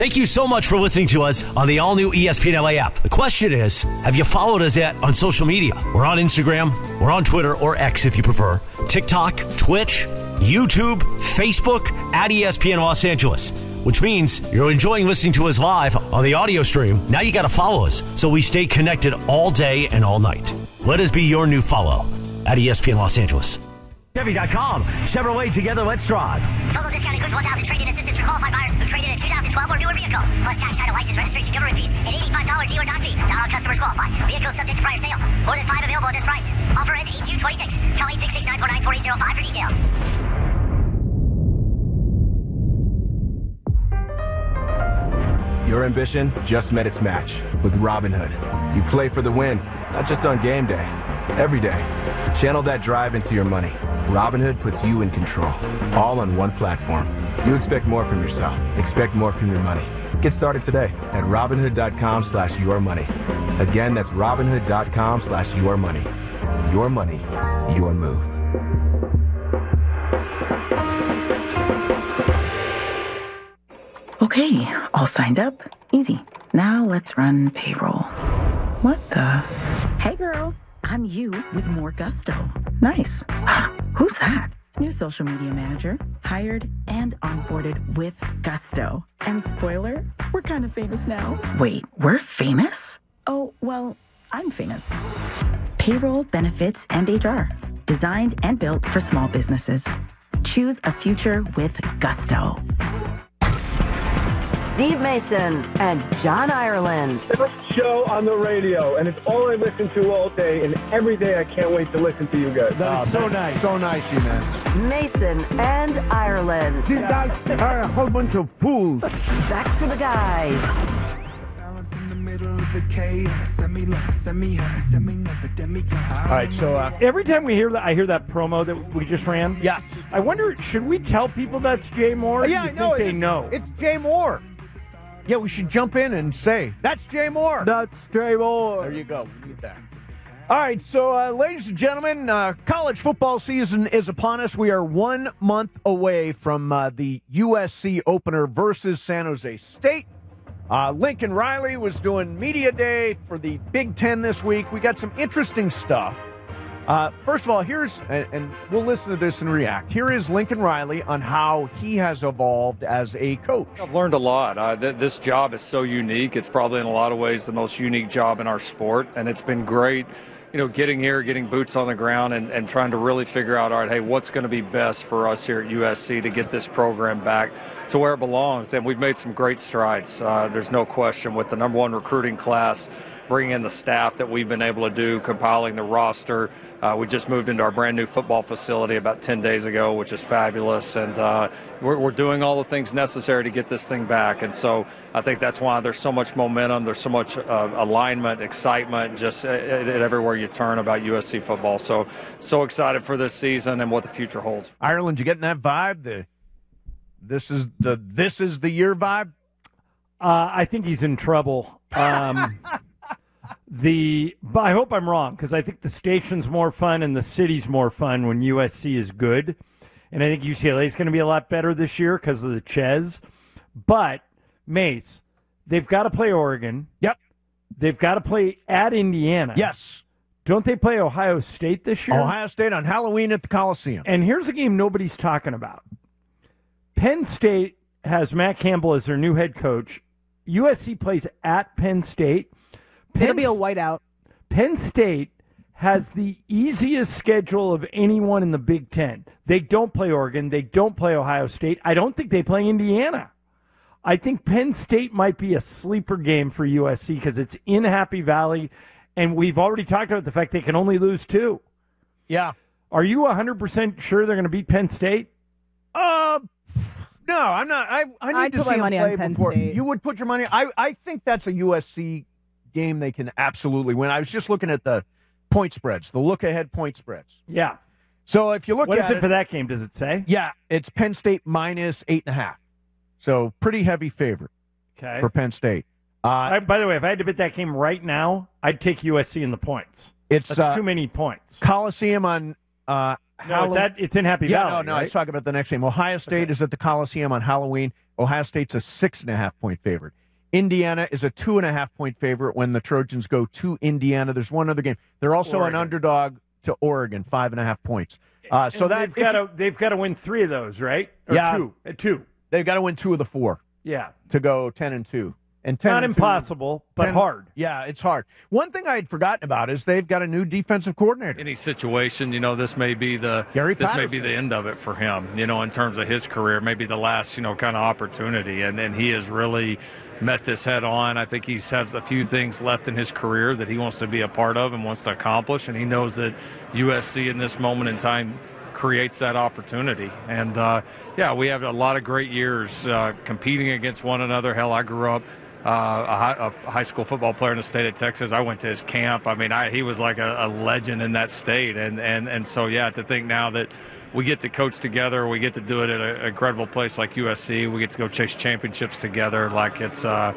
Thank you so much for listening to us on the all-new ESPN LA app. The question is, have you followed us yet on social media? We're on Instagram, we're on Twitter, or X if you prefer, TikTok, Twitch, YouTube, Facebook, at ESPN Los Angeles, which means you're enjoying listening to us live on the audio stream. Now you got to follow us so we stay connected all day and all night. Let us be your new follow at ESPN Los Angeles. Chevy.com. Chevrolet, together, let's drive. Total discount includes 1,000 trade-in assistance for qualified buyers who traded a 2012 or newer vehicle, plus tax, title, license, registration, government fees, and $85 dealer down fee. Not all customers qualify. Vehicle subject to prior sale. More than 5 available at this price. Offer ends 8/2/26. Call 866-949-4805 for details. Your ambition just met its match with Robinhood. You play for the win, not just on game day, every day. Channel that drive into your money. Robinhood puts you in control, all on one platform. You expect more from yourself. Expect more from your money. Get started today at Robinhood.com/yourmoney. Again, that's Robinhood.com/yourmoney. Your money, your move. Okay, all signed up. Easy. Now let's run payroll. What the? Hey girl, I'm you with more gusto. Nice. Who's that? New social media manager, hired and onboarded with gusto. And spoiler, we're kind of famous now. Wait, we're famous? Oh, well, I'm famous. Payroll, benefits, and HR. Designed and built for small businesses. Choose a future with gusto. Steve Mason and John Ireland. First show on the radio, and it's all I listen to all day, and every day I can't wait to listen to you guys. That is so nice. So nice, you man. Mason and Ireland. These guys are a whole bunch of fools. Back to the guys. All right, so every time we hear that, I hear that promo that we just ran. Yeah. I wonder, should we tell people that's Jay Moore? Yeah, I know. They know. It's Jay Moore. Yeah, we should jump in and say, that's Jay Moore. That's Jay Moore. There you go. We need that. All right, so ladies and gentlemen, college football season is upon us. We are 1 month away from the USC opener versus San Jose State. Lincoln Riley was doing media day for the Big Ten this week. We got some interesting stuff. First of all, and we'll listen to this and react. Here is Lincoln Riley on how he has evolved as a coach. I've learned a lot. This job is so unique. It's probably in a lot of ways the most unique job in our sport, and it's been great, getting here, getting boots on the ground, and trying to really figure out, all right, hey, what's going to be best for us here at USC to get this program back to where it belongs. And we've made some great strides. There's no question with the number one recruiting class, bringing in the staff that we've been able to do, compiling the roster. We just moved into our brand new football facility about 10 days ago, which is fabulous. And we're doing all the things necessary to get this thing back. And so I think that's why there's so much momentum. There's so much alignment, excitement, just everywhere you turn about USC football. So excited for this season and what the future holds. Ireland, you getting that vibe? This is the year vibe? I think he's in trouble. But I hope I'm wrong, because I think the station's more fun and the city's more fun when USC is good. And I think UCLA is going to be a lot better this year because of the Ches. But, Mace, they've got to play Oregon. Yep. They've got to play at Indiana. Yes. Don't they play Ohio State this year? Ohio State on Halloween at the Coliseum. And here's a game nobody's talking about. Penn State has Matt Campbell as their new head coach. USC plays at Penn State. It'll be a whiteout. Penn State has the easiest schedule of anyone in the Big Ten. They don't play Oregon. They don't play Ohio State. I don't think they play Indiana. I think Penn State might be a sleeper game for USC because it's in Happy Valley, and we've already talked about the fact they can only lose 2. Yeah. Are you 100% sure they're going to beat Penn State? No, I'm not. I need to see them play before. You would put your money. I think that's a USC game they can absolutely win. I was just looking at the point spreads, the look-ahead point spreads. Yeah. So if you look at it. What is it for that game, does it say? Yeah, it's Penn State minus 8.5. So pretty heavy favorite for Penn State. By the way, if I had to bet that game right now, I'd take USC in the points. That's too many points. Coliseum on it's in Happy Valley. No, I was talking about the next game. Ohio State is at the Coliseum on Halloween. Ohio State's a 6.5-point favorite. Indiana is a 2.5-point favorite when the Trojans go to Indiana. There's one other game. They're also Oregon. an underdog to Oregon, 5.5 points. So that they've got to win 3 of those, right? Or Yeah. 2. They've got to win 2 of the 4 Yeah. to go 10-2. And 10 Not and 2, impossible, but 10 hard. Yeah, it's hard. One thing I had forgotten about is they've got a new defensive coordinator. Any situation, this may be the end of it for him, in terms of his career, maybe the last, kind of opportunity. And he has really met this head on. I think he has a few things left in his career that he wants to be a part of and wants to accomplish. And he knows that USC in this moment in time creates that opportunity. And, we have a lot of great years competing against one another. Hell, I grew up a high school football player in the state of Texas. I went to his camp. I mean, he was like a legend in that state. And so, to think now that we get to coach together, we get to do it at an incredible place like USC, we get to go chase championships together. Like it's kind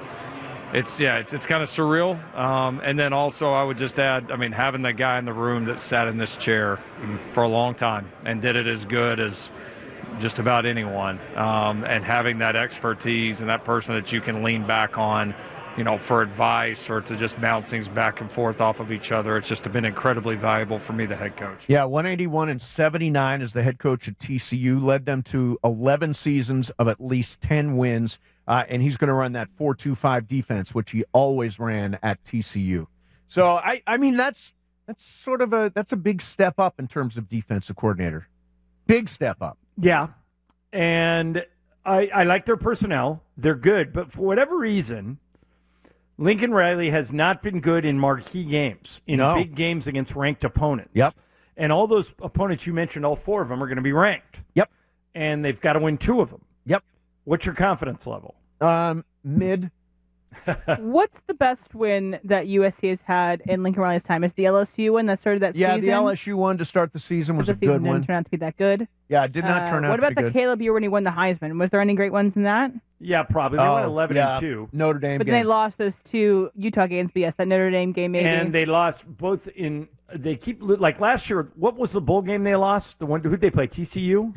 of surreal. And then also I would just add, having the guy in the room that sat in this chair for a long time and did it as good as just about anyone, and having that expertise and that person that you can lean back on, for advice or to just bounce things back and forth off of each other. It's just been incredibly valuable for me, the head coach. Yeah, 181-79 as the head coach at TCU, led them to 11 seasons of at least 10 wins, and he's going to run that 4-2-5 defense, which he always ran at TCU. So, that's sort of that's a big step up in terms of defensive coordinator. Big step up. Yeah, and I like their personnel. They're good, but for whatever reason, Lincoln Riley has not been good in marquee games, in big games against ranked opponents. Yep. And all those opponents you mentioned, all 4 of them are going to be ranked. Yep. And they've got to win 2 of them. Yep. What's your confidence level? Mid. What's the best win that USC has had in Lincoln Riley's time? Is the LSU one that started that season? Yeah, the LSU one to start the season was a good one. Didn't turn out to be that good. Yeah, it did not turn out to be good. What about the Caleb year when he won the Heisman? Was there any great ones in that? Yeah, probably. They went 11-2. Notre Dame But then they lost those 2 Utah games, but yes, that Notre Dame game maybe. And they lost both in – they keep – like last year, what was the bowl game they lost? The one – who'd they play, TCU?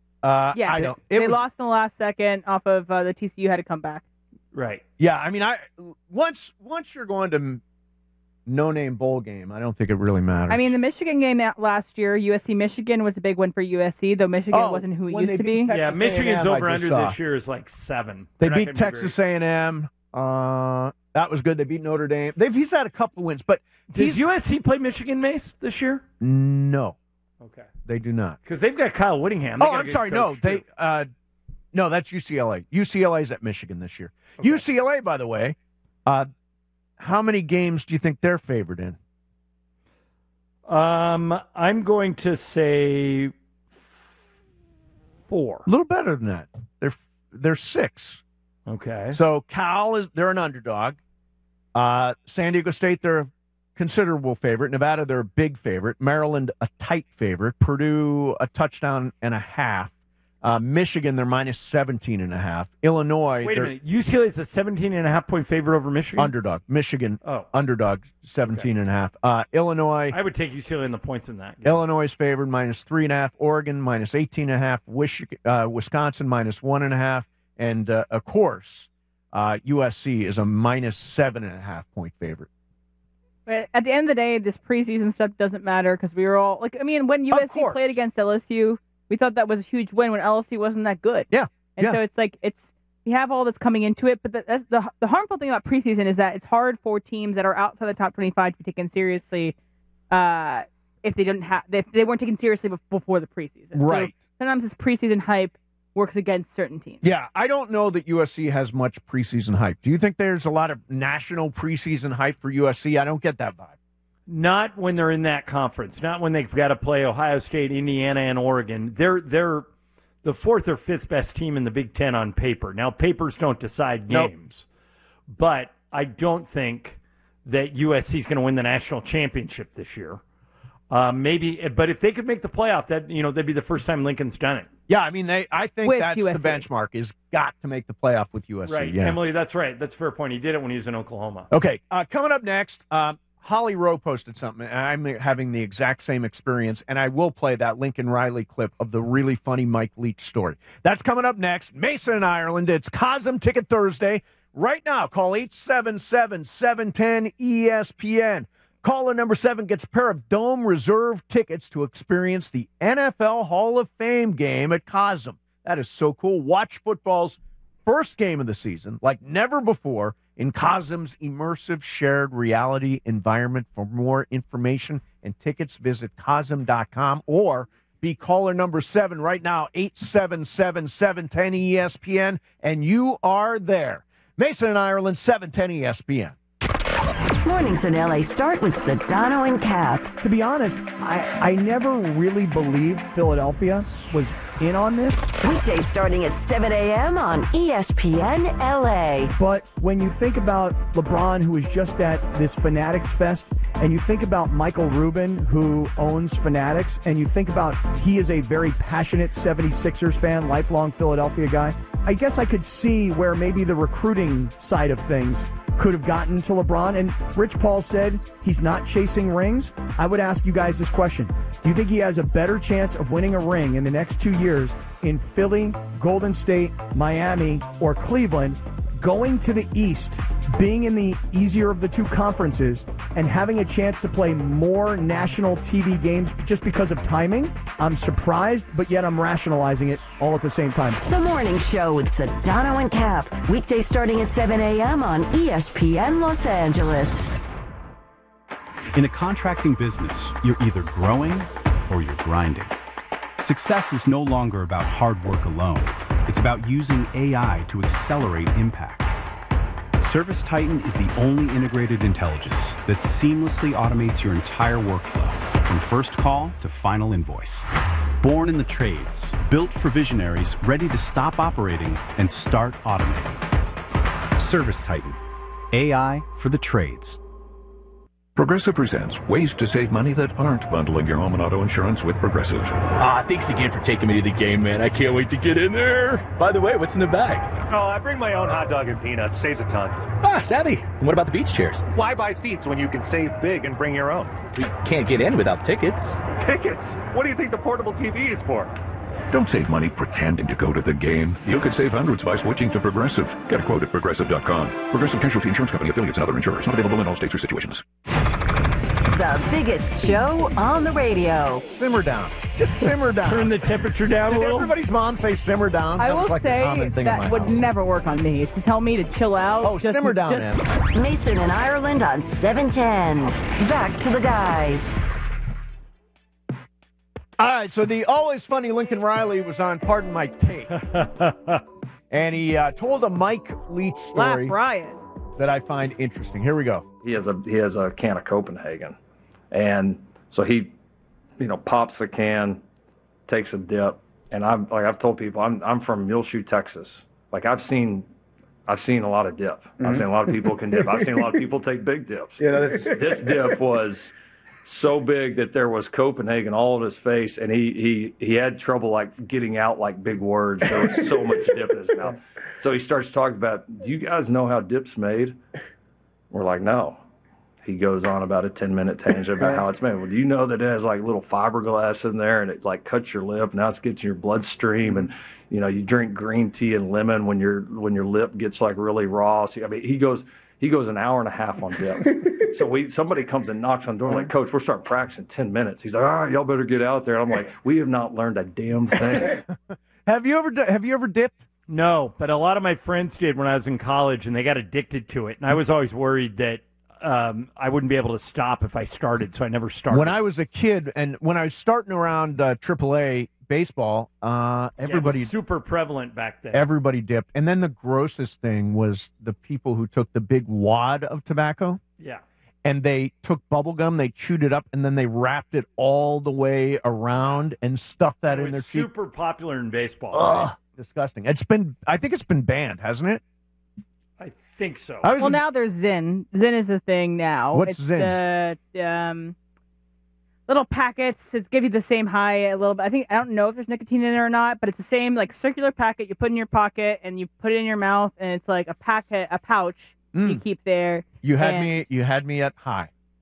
Yes, they lost in the last second off of the TCU had to come back. Right. Yeah, once you're going to no-name bowl game, I don't think it really matters. The Michigan game last year, USC-Michigan was a big win for USC, though Michigan wasn't who it used to be. Yeah, Michigan's over-under this year is like 7. They beat Texas A&M. That was good. They beat Notre Dame. He's had a couple wins, but does USC play Michigan, Mace, this year? No. Okay. They do not. Because they've got Kyle Whittingham. I'm sorry. No, no, that's UCLA. UCLA's at Michigan this year. Okay. UCLA, by the way, how many games do you think they're favored in? I'm going to say 4. A little better than that. They're 6. Okay. So Cal they're an underdog. San Diego State, they're a considerable favorite. Nevada, they're a big favorite. Maryland, a tight favorite. Purdue, a touchdown and a half. Michigan, they're minus 17.5. Illinois, wait a minute. UCLA is a 17.5-point favorite over Michigan? Underdog. Michigan, underdog, 17.5. Illinois. I would take UCLA in the points in that. Illinois is favored, minus 3.5. Oregon, minus 18.5. Wisconsin, minus 1.5. And, of course, USC is a minus 7.5-point favorite. But at the end of the day, this preseason stuff doesn't matter because we were all when USC played against LSU, we thought that was a huge win when LSU wasn't that good. Yeah. And so you have all that's coming into it, but that's the harmful thing about preseason is that it's hard for teams that are outside the top 25 to be taken seriously if they weren't taken seriously before the preseason. Right. So sometimes this preseason hype works against certain teams. Yeah, I don't know that USC has much preseason hype. Do you think there's a lot of national preseason hype for USC? I don't get that vibe. Not when they're in that conference. Not when they've got to play Ohio State, Indiana, and Oregon. They're the 4th or 5th best team in the Big Ten on paper. Now, papers don't decide games. Nope. But I don't think that USC is going to win the national championship this year. Maybe, but if they could make the playoff, that'd be the first time Lincoln's done it. Yeah, I think with that's USC. The benchmark is got to make the playoff with USC. Right, yeah. Emily, that's right. That's a fair point. He did it when he was in Oklahoma. Okay, coming up next, Holly Rowe posted something, and I'm having the exact same experience, and I will play that Lincoln Riley clip of the really funny Mike Leach story. That's coming up next. Mason in Ireland. It's Cosm Ticket Thursday. Right now, call 877-710-ESPN. Caller number 7 gets a pair of Dome Reserve tickets to experience the NFL Hall of Fame game at Cosm. That is so cool. Watch football's first game of the season like never before in Cosm's immersive shared reality environment. For more information and tickets, visit Cosm.com or be caller number 7 right now, 877-710-ESPN, and you are there. Mason in Ireland, 710 ESPN. Mornings in LA start with Sedano and Cap. To be honest, I never really believed Philadelphia was in on this. Weekdays starting at 7 a.m. on ESPN LA. But when you think about LeBron, who is just at this Fanatics Fest, and you think about Michael Rubin, who owns Fanatics, and you think about he is a very passionate 76ers fan, lifelong Philadelphia guy, I guess I could see where maybe the recruiting side of things could have gotten to LeBron. And Rich Paul said he's not chasing rings. I would ask you guys this question. Do you think he has a better chance of winning a ring in the next 2 years in Philly, Golden State, Miami, or Cleveland, going to the East, being in the easier of the two conferences, and having a chance to play more national TV games just because of timing? I'm surprised, but yet I'm rationalizing it all at the same time. The Morning Show with Sedano and Cap. Weekdays starting at 7 a.m. on ESPN Los Angeles. In a contracting business, you're either growing or you're grinding. Success is no longer about hard work alone. It's about using AI to accelerate impact. ServiceTitan is the only integrated intelligence that seamlessly automates your entire workflow, from first call to final invoice. Born in the trades, built for visionaries ready to stop operating and start automating. ServiceTitan, AI for the trades. Progressive presents ways to save money that aren't bundling your home and auto insurance with Progressive. Thanks again for taking me to the game, man. I can't wait to get in there. By the way, what's in the bag? Oh, I bring my own hot dog and peanuts. Saves a ton. Savvy. And what about the beach chairs? Why buy seats when you can save big and bring your own? We can't get in without tickets. Tickets? What do you think the portable TV is for? Don't save money pretending to go to the game. You could save hundreds by switching to Progressive. Get a quote at Progressive.com. Progressive Casualty Insurance Company, affiliates, and other insurers. Not available in all states or situations. The biggest show on the radio. Simmer down. Just simmer down. Turn the temperature down a little. Everybody's mom say simmer down. I will like say that would never work on me. It's to tell me to chill out. Oh, simmer down, man. Mason in Ireland on 710. Back to the guys. All right, so the always funny Lincoln Riley was on Pardon My Take. And he told a Mike Leach story that I find interesting. Here we go. He has a can of Copenhagen. And so he, pops the can, takes a dip, and I've told people I'm from Muleshoe, Texas. Like I've seen a lot of dip. Mm-hmm. I've seen a lot of people can dip. I've seen a lot of people take big dips. Yeah, this dip was so big that there was Copenhagen all in his face, and he had trouble like getting out like big words. There was so much dip in his mouth. So he starts talking about, do you guys know how dip's made? We're like, no. He goes on about a 10-minute tangent about how it's made. Well, do you know that it has like little fiberglass in there and it like cuts your lip? Now it gets in your bloodstream, and you drink green tea and lemon when your lip gets like really raw. So, I mean, he goes an hour and a half on dip. So somebody comes and knocks on the door like, Coach, we're starting practice in 10 minutes. He's like, all right, y'all better get out there. And I'm like, we have not learned a damn thing. Have you ever dipped? No, but a lot of my friends did when I was in college, and they got addicted to it. And I was always worried that I wouldn't be able to stop if I started, so I never started. When I was a kid, and when I was starting around AAA baseball, everybody it was super prevalent back then. Everybody dipped, and then the grossest thing was the people who took the big wad of tobacco. Yeah. And they took bubble gum, they chewed it up, and then they wrapped it all the way around and stuffed that in their teeth. Super popular in baseball. Ugh, disgusting. I think it's been banned, hasn't it? I think so. Well, now there's Zyn. Zyn is the thing now. What's it's Zyn? The little packets. It give you the same high a little bit. I don't know if there's nicotine in it or not, but it's the same like circular packet you put in your pocket and you put it in your mouth, and it's like a pouch you keep there. You had me at high.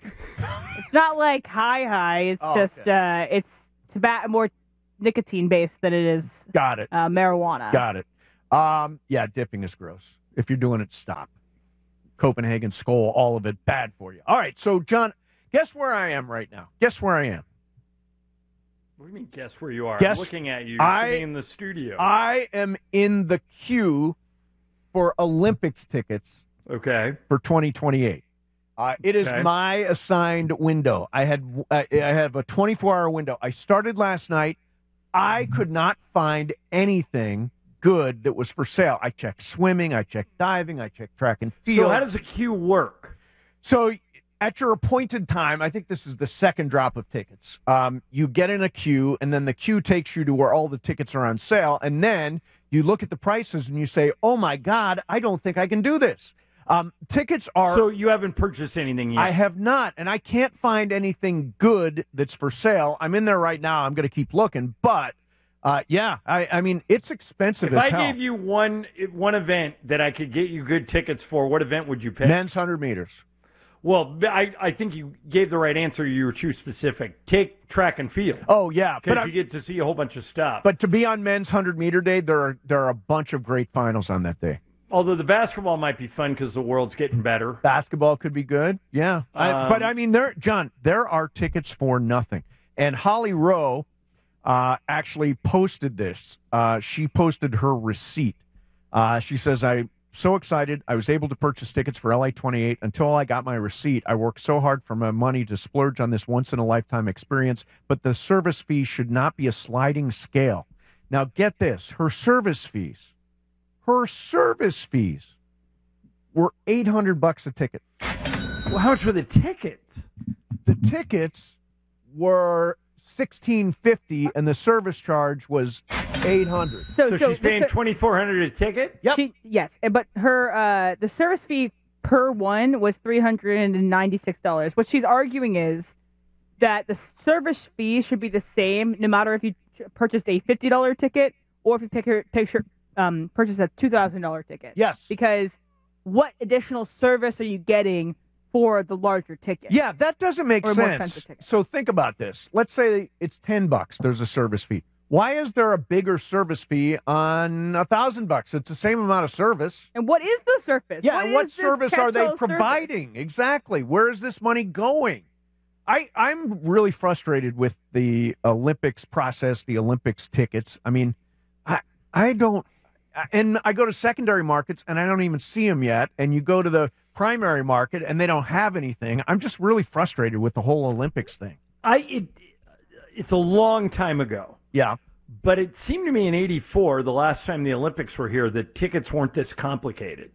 It's not like high. It's just okay. it's more nicotine based than it is. Got it. Marijuana. Got it. Yeah, dipping is gross. If you're doing it, stop. Copenhagen, Skoal, all of it, bad for you. All right, so, John, guess where I am right now? Guess where I am? What do you mean, guess where you are? Guess I'm looking at you. You're sitting in the studio. I am in the queue for Olympics tickets for 2028. It is my assigned window. I have a 24-hour window. I started last night. I could not find anything good that was for sale. I checked swimming, I checked diving, I checked track and field. So how does the queue work? So at your appointed time, I think this is the second drop of tickets. You get in a queue, and then the queue takes you to where all the tickets are on sale, and then you look at the prices and you say, oh, my God, I don't think I can do this. Tickets are... So you haven't purchased anything yet? I have not, and I can't find anything good that's for sale. I'm in there right now. I'm going to keep looking, but... I mean, it's expensive if as I hell. gave you one event that I could get you good tickets for, what event would you pick? Men's 100 meters. Well, I think you gave the right answer. You were too specific. Take track and field. Oh, yeah. Because you get to see a whole bunch of stuff. But to be on men's 100-meter day, there are a bunch of great finals on that day. Although the basketball might be fun because the world's getting better. Basketball could be good, yeah. But, I mean, there are tickets for nothing. And Holly Rowe... actually posted this. She posted her receipt. She says, I'm so excited. I was able to purchase tickets for LA 28 until I got my receipt. I worked so hard for my money to splurge on this once-in-a-lifetime experience, but the service fee should not be a sliding scale. Now, get this. Her service fees were $800 a ticket. Well, how much were the tickets? The tickets were... $1,650 and the service charge was $800. So she's paying $2,400 a ticket? Yep. Yes, but her the service fee per one was $396. What she's arguing is that the service fee should be the same no matter if you purchased a $50 ticket or if you purchased a $2,000 ticket. Yes. Because what additional service are you getting for the larger ticket? Yeah, that doesn't make sense. So think about this. Let's say it's $10. There's a service fee. Why is there a bigger service fee on $1,000? It's the same amount of service. And what is the service? Yeah, what service are they providing? Service? Exactly. Where is this money going? I'm really frustrated with the Olympics process, the Olympics tickets. I mean, I don't... And I go to secondary markets, and I don't even see them yet. And you go to the primary market, and they don't have anything. I'm just really frustrated with the whole Olympics thing. It's a long time ago. Yeah. But it seemed to me in '84, the last time the Olympics were here, that tickets weren't this complicated.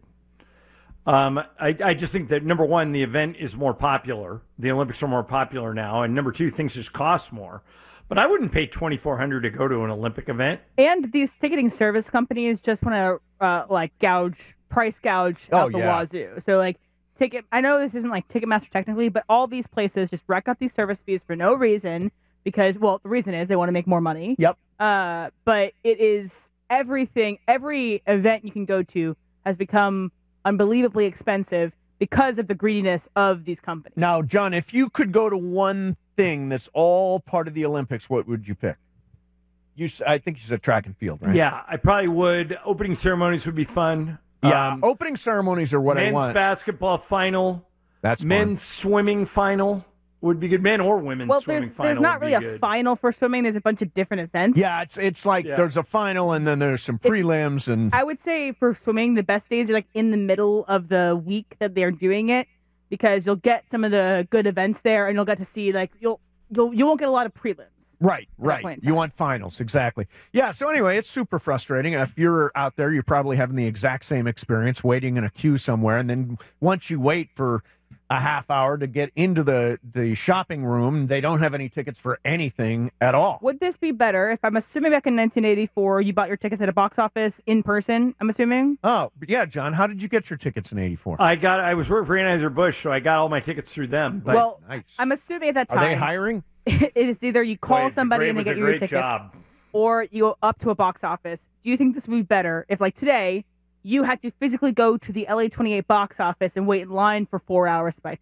I just think that, number one, the event is more popular. The Olympics are more popular now. And number two, things just cost more. But I wouldn't pay $2,400 to go to an Olympic event. And these ticketing service companies just want to price gouge out the wazoo. So I know this isn't like Ticketmaster technically, but all these places just rack up these service fees for no reason because, well, the reason is they want to make more money. Yep. But it is everything. Every event you can go to has become unbelievably expensive because of the greediness of these companies. Now, John, if you could go to one thing that's all part of the Olympics, what would you pick? I think you said track and field, right? Yeah, I probably would. Opening ceremonies would be fun. Yeah, opening ceremonies are what I want. Men's basketball final. That's fun. Men's swimming final would be good. Men or women's swimming final. There's not really a final for swimming. There's a bunch of different events. Yeah, it's like there's a final and then there's some prelims. And I would say for swimming, the best days are like in the middle of the week that they're doing it because you'll get some of the good events there and you'll get to see you won't get a lot of prelims. Right. You want finals, exactly. Yeah, so anyway, it's super frustrating. If you're out there, you're probably having the exact same experience, waiting in a queue somewhere, and then once you wait for a half hour to get into the shopping room, they don't have any tickets for anything at all. Would this be better if I'm assuming back in 1984 you bought your tickets at a box office in person, I'm assuming? Oh, yeah, John, how did you get your tickets in 84? I was working for Anheuser-Busch, so I got all my tickets through them. But well, nice. I'm assuming at that time... Are they hiring? It is either you call somebody and they get you your tickets, or you go up to a box office. Do you think this would be better if, like today, you had to physically go to the LA 28 box office and wait in line for 4 hours to buy tickets?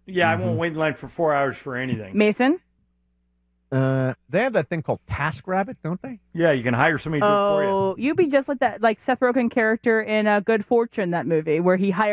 Yeah, I won't wait in line for 4 hours for anything. Mason? They have that thing called TaskRabbit, don't they? Yeah, you can hire somebody to do it for you. Oh, you'd be just like that, like Seth Rogen character in Good Fortune, that movie, where he hired